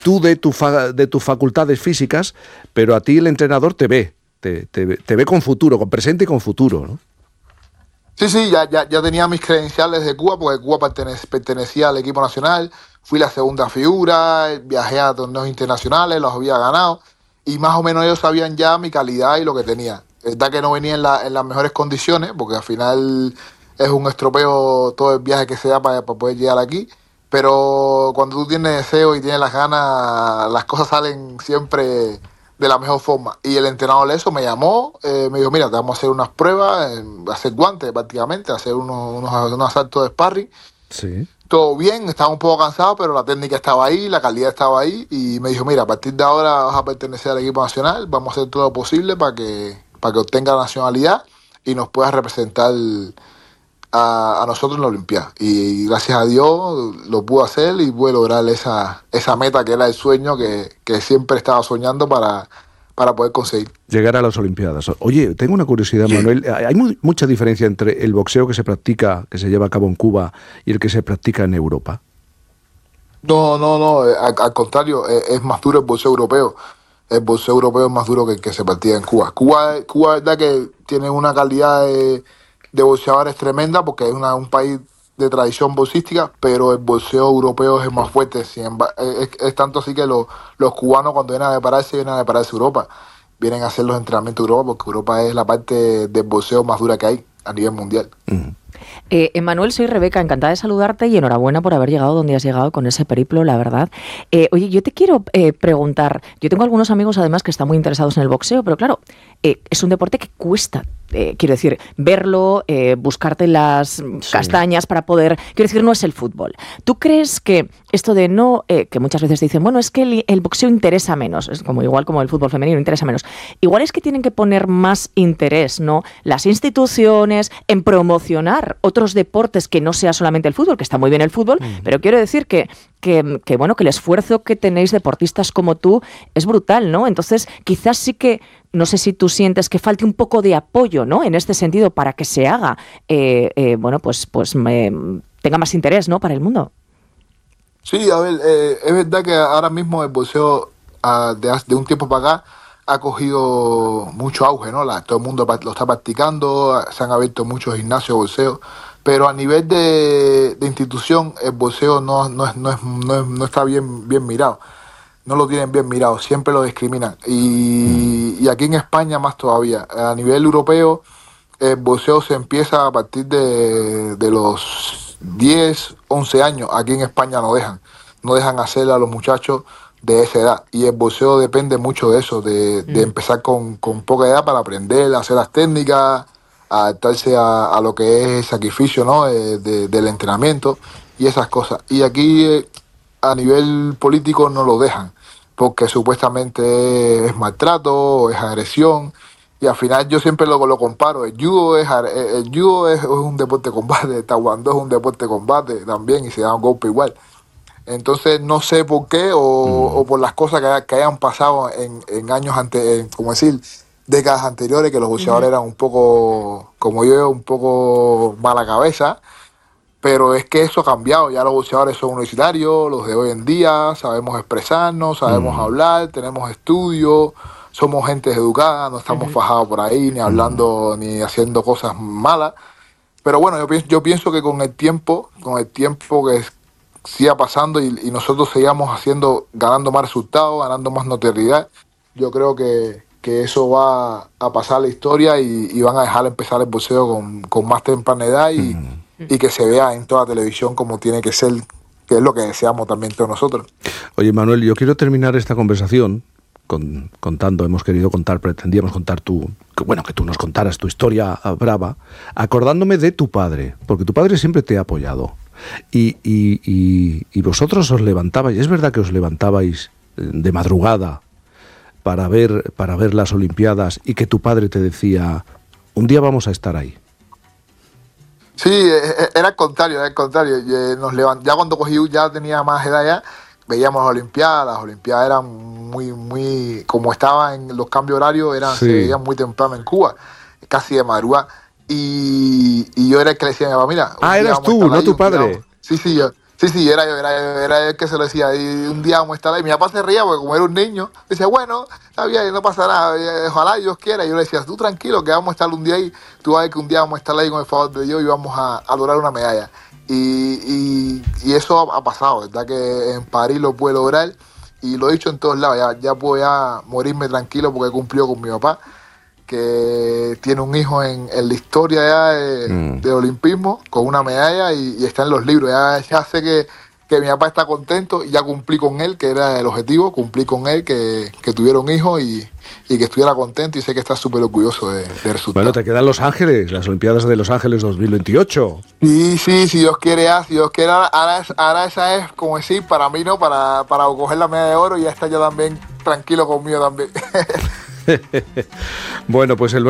tú de tus facultades físicas, pero a ti el entrenador te ve con futuro, con presente y con futuro, ¿no? Sí, ya tenía mis credenciales de Cuba, porque Cuba pertenecía al equipo nacional, fui la segunda figura, viajé a torneos internacionales, los había ganado, y más o menos ellos sabían ya mi calidad y lo que tenía. Es verdad que no venía en las mejores condiciones, porque al final es un estropeo todo el viaje que se da para poder llegar aquí, pero cuando tú tienes deseo y tienes las ganas, las cosas salen siempre de la mejor forma. Y el entrenador de eso me llamó, me dijo, mira, te vamos a hacer unas pruebas, hacer guantes prácticamente, hacer unos asaltos de sparring. Sí. Todo bien, estaba un poco cansado, pero la técnica estaba ahí, la calidad estaba ahí, y me dijo, mira, a partir de ahora vas a pertenecer al equipo nacional, vamos a hacer todo lo posible para que obtenga la nacionalidad y nos puedas representar a nosotros en la Olimpiada. Y gracias a Dios lo pude hacer y pude lograr esa meta que era el sueño que siempre estaba soñando para poder conseguir. Llegar a las Olimpiadas. Oye, tengo una curiosidad, sí. Manuel. ¿Hay mucha diferencia entre el boxeo que se practica, que se lleva a cabo en Cuba, y el que se practica en Europa? No. Al contrario, es más duro el boxeo europeo. El boxeo europeo es más duro que el que se practica en Cuba. Cuba es verdad que tiene una calidad de boxeadores tremenda, porque es un país de tradición boxística, pero el boxeo europeo es más fuerte. Es tanto así que los cubanos, cuando vienen a prepararse Europa. Vienen a hacer los entrenamientos de Europa, porque Europa es la parte del boxeo más dura que hay a nivel mundial. Manuel, soy Rebeca, encantada de saludarte y enhorabuena por haber llegado donde has llegado con ese periplo, la verdad. Oye, yo te quiero preguntar, yo tengo algunos amigos además que están muy interesados en el boxeo, pero claro, es un deporte que cuesta. Quiero decir, verlo, buscarte las castañas para poder... Quiero decir, no es el fútbol. ¿Tú crees que esto de no... que muchas veces dicen, bueno, es que el boxeo interesa menos, es igual como el fútbol femenino, interesa menos. Igual es que tienen que poner más interés, ¿no? Las instituciones en promocionar otros deportes que no sea solamente el fútbol, que está muy bien el fútbol, pero quiero decir que bueno, que el esfuerzo que tenéis deportistas como tú es brutal, ¿no? Entonces, quizás sí que... No sé si tú sientes que falte un poco de apoyo, ¿no? En este sentido, para que se haga, tenga más interés, ¿no? Para el mundo. Sí, a ver, es verdad que ahora mismo el boxeo de un tiempo para acá ha cogido mucho auge, ¿no? Todo el mundo lo está practicando, se han abierto muchos gimnasios de boxeo, pero a nivel de institución el boxeo no está bien mirado. No lo tienen bien mirado, siempre lo discriminan. Y aquí en España más todavía. A nivel europeo, el boxeo se empieza a partir de los 10, 11 años. Aquí en España no dejan hacer a los muchachos de esa edad. Y el boxeo depende mucho de eso, de empezar con poca edad para aprender a hacer las técnicas, adaptarse a lo que es el sacrificio, ¿no? Del entrenamiento y esas cosas. Y aquí... a nivel político no lo dejan, porque supuestamente es maltrato, es agresión, y al final yo siempre lo comparo. El judo es un deporte de combate, el taekwondo es un deporte de combate también, y se da un golpe igual. Entonces no sé por qué, o por las cosas que hayan pasado en años antes, como decir, décadas anteriores, que los boxeadores eran un poco, como yo, un poco mala cabeza. Pero es que eso ha cambiado, ya los boxeadores son universitarios, los de hoy en día, sabemos expresarnos, sabemos hablar, tenemos estudios, somos gente educada, no estamos fajados por ahí, ni hablando, ni haciendo cosas malas. Pero bueno, yo pienso que con el tiempo que siga pasando y nosotros sigamos ganando más resultados, ganando más notoriedad, yo creo que eso va a pasar a la historia y van a dejar empezar el boxeo con más temprana edad y que se vea en toda televisión como tiene que ser, que es lo que deseamos también todos nosotros. Oye, Manuel, yo quiero terminar esta conversación pretendíamos contar que tú nos contaras tu historia brava, acordándome de tu padre, porque tu padre siempre te ha apoyado. Y vosotros os levantabais, es verdad que os levantabais de madrugada para ver las Olimpiadas y que tu padre te decía, un día vamos a estar ahí. Sí, era al contrario. Ya cuando ya tenía más edad ya, veíamos las Olimpiadas eran muy, como estaban en los cambios horarios, se veían muy temprano en Cuba, casi de madrugada, y yo era el que le decía a mi papá, mira... eras tú, no tu padre. Sí, Sí, era yo el que se lo decía. Y un día vamos a estar ahí. Mi papá se reía porque como era un niño, decía, bueno, está bien, no pasa nada, ojalá Dios quiera. Y yo le decía, tú tranquilo, que vamos a estar un día ahí. Tú vas a ver que un día vamos a estar ahí con el favor de Dios y vamos a lograr una medalla. Y eso ha pasado, ¿verdad? Que en París lo pude lograr. Y lo he dicho en todos lados, ya puedo ya morirme tranquilo porque he cumplido con mi papá, que tiene un hijo en la historia ya de olimpismo con una medalla y está en los libros. Ya sé que mi papá está contento y ya cumplí con él, que era el objetivo, cumplí con él, que tuviera un hijo y que estuviera contento, y sé que está súper orgulloso del resultado. Bueno, te quedan Los Ángeles, las Olimpiadas de Los Ángeles 2028. Sí, si Dios quiere, ahora esa es, como decir, para mí, ¿no? Para coger la medalla de oro y ya está yo también tranquilo conmigo también. Bueno, pues el